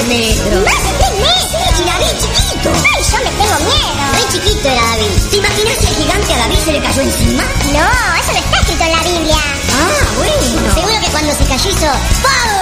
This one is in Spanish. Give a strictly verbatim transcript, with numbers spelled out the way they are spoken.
metros. ¡Más de tres metros! Sí, David, chiquito. ¡Ay, yo me tengo miedo! Re chiquito era David. ¿Te imaginas que el gigante a David se le cayó encima? No, eso no está escrito en la Biblia. Ah, bueno. Seguro que cuando se cayó hizo ¡pum!